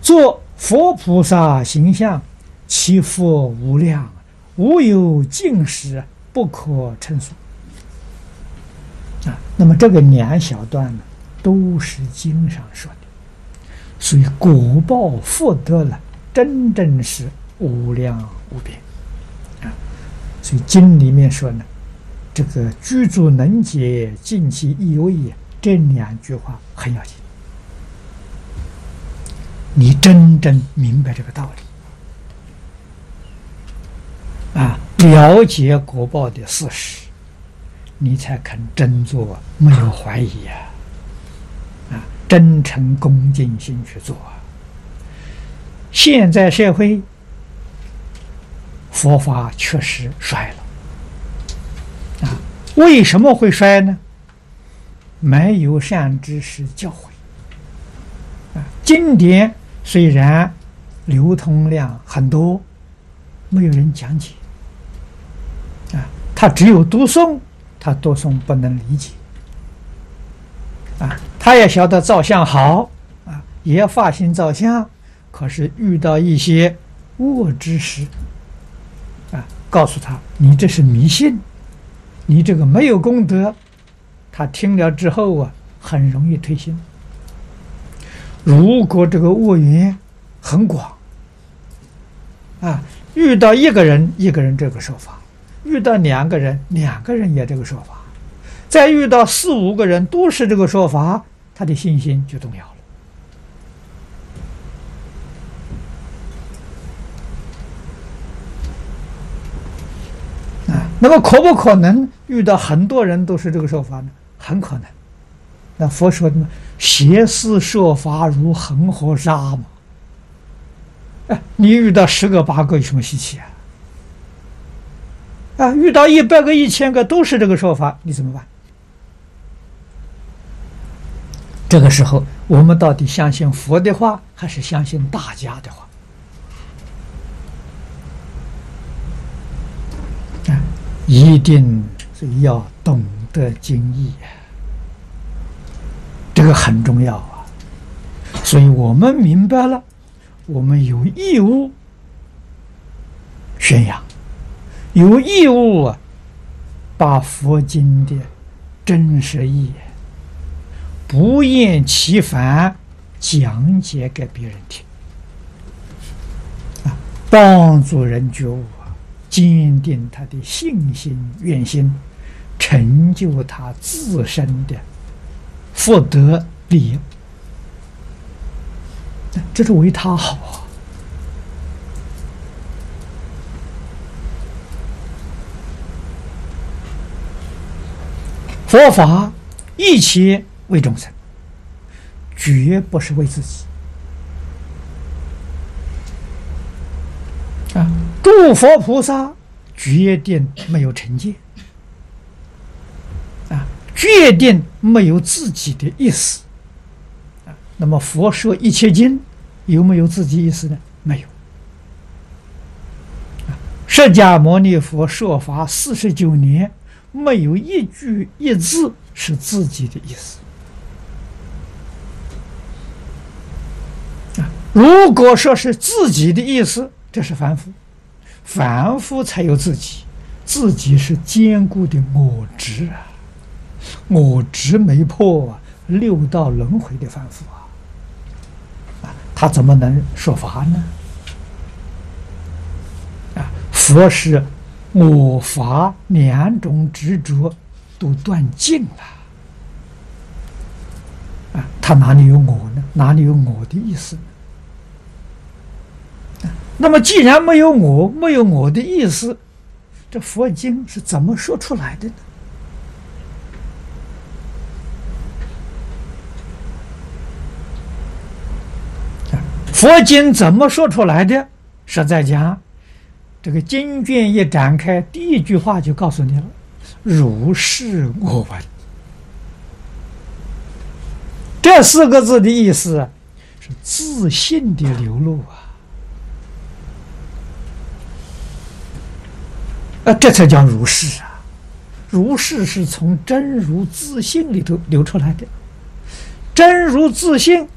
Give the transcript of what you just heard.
作佛菩萨形象，其福无量，无有尽时，不可称数。那么这个2小段呢，都是经上说的，所以果报福德了，真正是无量无边所以经里面说呢，这个具足能解，尽其意味也，这2句话很要紧。你真正明白这个道理了解果报的事实，你才肯真做，没有怀疑真诚恭敬心去做现在社会佛法确实衰了为什么会衰呢？没有善知识教诲经典虽然流通量很多，没有人讲解他只有读诵，他读诵不能理解他也晓得造像好也发心造像，可是遇到一些恶知识告诉他你这是迷信，你这个没有功德，他听了之后很容易退心。如果这个恶缘很广遇到一个人这个说法，遇到2个人2个人也这个说法，再遇到4、5个人都是这个说法，他的信心就动摇了那么可不可能遇到很多人都是这个说法呢？很可能。那佛说的邪思说法如恒河沙嘛你遇到10个8个有什么稀奇遇到100个1000个都是这个说法，你怎么办？这个时候我们到底相信佛的话，还是相信大家的话一定是要懂得经义这个很重要所以我们明白了，我们有义务宣扬，有义务把佛经的真实义不厌其烦讲解给别人听帮助人觉悟坚定他的信心愿心，成就他自身的福德利益，这是为他好佛法一切为众生，绝不是为自己诸佛菩萨决定没有成见决定没有自己的意思那么佛说一切经有没有自己意思呢？没有释迦牟尼佛说法49年，没有一句一字是自己的意思如果说是自己的意思，这是凡夫，凡夫才有自己，自己是坚固的我执我执没破6道轮回的凡夫他怎么能说法呢？佛是我法2种执着都断尽了他哪里有我呢？哪里有我的意思呢？那么既然没有我，没有我的意思，这佛经是怎么说出来的呢？佛经怎么说出来的？实在讲，这个经卷一展开，第一句话就告诉你了：如是我闻。这4个字的意思是自信的流露这才叫如是如是是从真如自性里头流出来的。真如自性